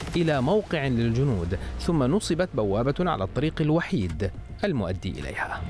إلى موقع للجنود، ثم نصبت بوابة على الطريق الوحيد المؤدي إليها.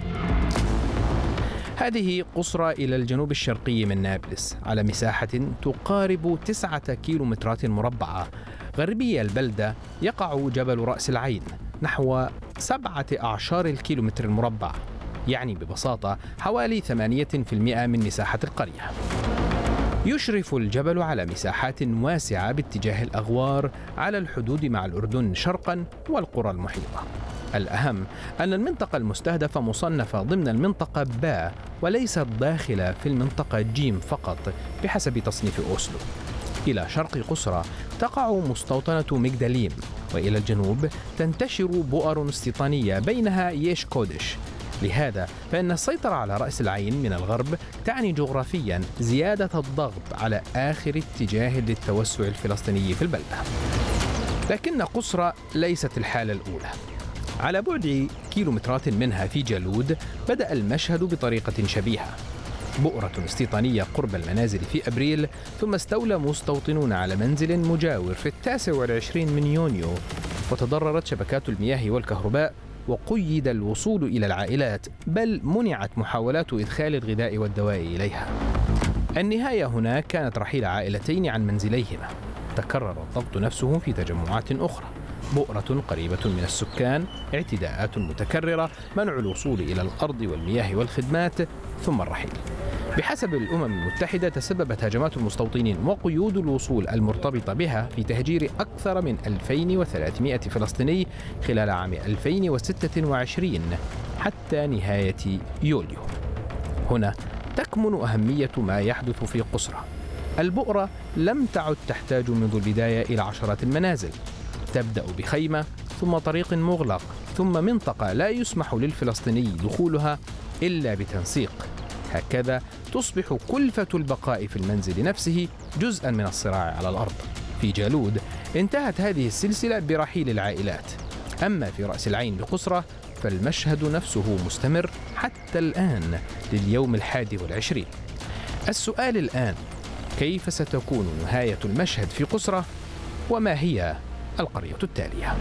هذه قصرى إلى الجنوب الشرقي من نابلس على مساحة تقارب 9 كيلومترات مربعة. غربي البلدة يقع جبل رأس العين نحو 17 الكيلومتر المربع، يعني ببساطة حوالي 8% من مساحة القرية. يشرف الجبل على مساحات واسعة باتجاه الأغوار على الحدود مع الأردن شرقا والقرى المحيطة. الأهم أن المنطقة المستهدفة مصنفة ضمن المنطقة باء وليست داخلة في المنطقة جيم فقط بحسب تصنيف أوسلو. إلى شرق قصرى تقع مستوطنة مجدليم، وإلى الجنوب تنتشر بؤر استيطانية بينها ييش كودش. لهذا فإن السيطرة على رأس العين من الغرب تعني جغرافيا زيادة الضغط على آخر اتجاه للتوسع الفلسطيني في البلدة. لكن قصرى ليست الحالة الأولى. على بعد كيلومترات منها في جالود بدأ المشهد بطريقة شبيهة. بؤرة استيطانية قرب المنازل في أبريل، ثم استولى مستوطنون على منزل مجاور في 29 من يونيو، وتضررت شبكات المياه والكهرباء وقيد الوصول إلى العائلات، بل منعت محاولات إدخال الغذاء والدواء إليها. النهاية هنا كانت رحيل عائلتين عن منزليهما. تكرر الضغط نفسه في تجمعات أخرى: بؤرة قريبة من السكان، اعتداءات متكررة، منع الوصول إلى الأرض والمياه والخدمات، ثم الرحيل. بحسب الأمم المتحدة تسببت هجمات المستوطنين وقيود الوصول المرتبطة بها في تهجير أكثر من 2300 فلسطيني خلال عام 2026 حتى نهاية يوليو. هنا تكمن أهمية ما يحدث في قصرى. البؤرة لم تعد تحتاج منذ البداية إلى عشرات المنازل. تبدأ بخيمة، ثم طريق مغلق، ثم منطقة لا يسمح للفلسطيني دخولها إلا بتنسيق. هكذا تصبح كلفة البقاء في المنزل نفسه جزءا من الصراع على الأرض. في جالود انتهت هذه السلسلة برحيل العائلات. أما في رأس العين بقصرى فالمشهد نفسه مستمر حتى الآن لليوم 21. السؤال الآن: كيف ستكون نهاية المشهد في قصرى؟ وما هي القرية التالية؟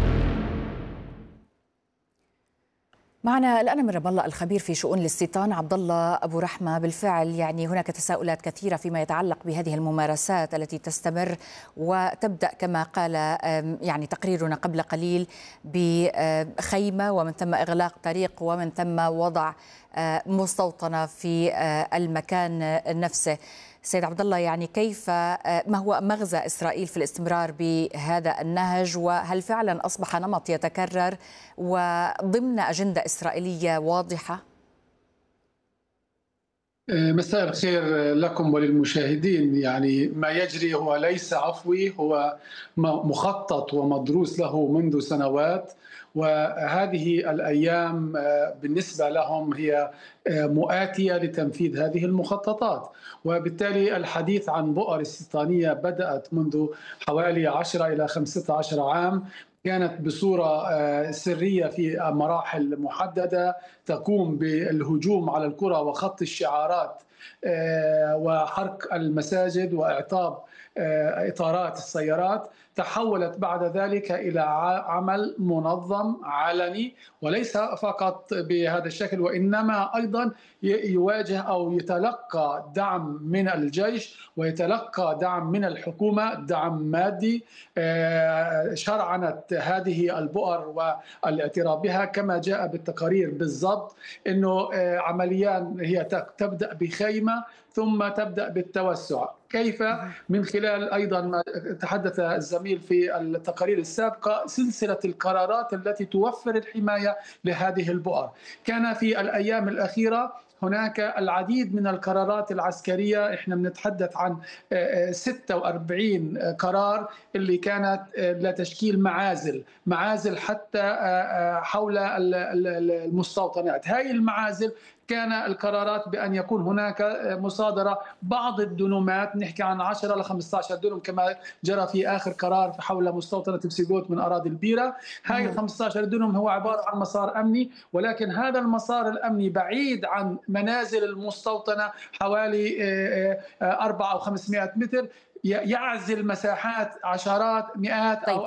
معنا الآن من رام الله الخبير في شؤون الاستيطان عبد الله أبو رحمة. بالفعل يعني هناك تساؤلات كثيرة فيما يتعلق بهذه الممارسات التي تستمر وتبدأ كما قال يعني تقريرنا قبل قليل بخيمة، ومن ثم إغلاق طريق، ومن ثم وضع مستوطنة في المكان نفسه. سيد عبد الله، يعني كيف ما هو مغزى إسرائيل في الاستمرار بهذا النهج، وهل فعلا أصبح نمط يتكرر وضمن أجندة إسرائيلية واضحة؟ مساء الخير لكم وللمشاهدين. يعني ما يجري هو ليس عفوي، هو مخطط ومدروس له منذ سنوات، وهذه الأيام بالنسبة لهم هي مؤاتية لتنفيذ هذه المخططات. وبالتالي الحديث عن بؤر استيطانية بدأت منذ حوالي 10 إلى 15 عام، كانت بصورة سرية في مراحل محددة، تقوم بالهجوم على القرى وخط الشعارات وحرق المساجد وإعطاب إطارات السيارات. تحولت بعد ذلك إلى عمل منظم علني، وليس فقط بهذا الشكل، وإنما أيضا يواجه أو يتلقى دعم من الجيش ويتلقى دعم من الحكومة، دعم مادي. شرعنت هذه البؤر والاعتراف بها كما جاء بالتقارير بالضبط، أنه عمليا هي تبدأ بخيمة ثم تبدأ بالتوسع. كيف؟ من خلال أيضا ما تحدث الزميل في التقارير السابقة، سلسلة القرارات التي توفر الحماية لهذه البؤر. كان في الأيام الأخيرة هناك العديد من القرارات العسكرية، احنا بنتحدث عن 46 قرار اللي كانت لتشكيل معازل حتى حول المستوطنات. هاي المعازل كان القرارات بأن يكون هناك مصادرة بعض الدنومات، نحكي عن 10 ل 15 دنم كما جرى في آخر قرار حول مستوطنة بسيغوت من أراضي البيرة. هاي ال 15 دنم هو عبارة عن مسار أمني، ولكن هذا المسار الأمني بعيد عن منازل المستوطنة حوالي 400 أو 500 متر، يعزل مساحات عشرات مئات أو